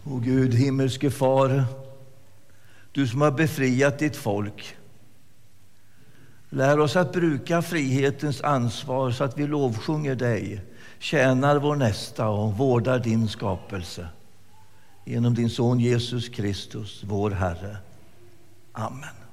O Gud, himmelske Far, du som har befriat ditt folk. Lär oss att bruka frihetens ansvar så att vi lovsjunger dig, tjänar vår nästa och vårdar din skapelse. Genom din son Jesus Kristus, vår Herre. Amen.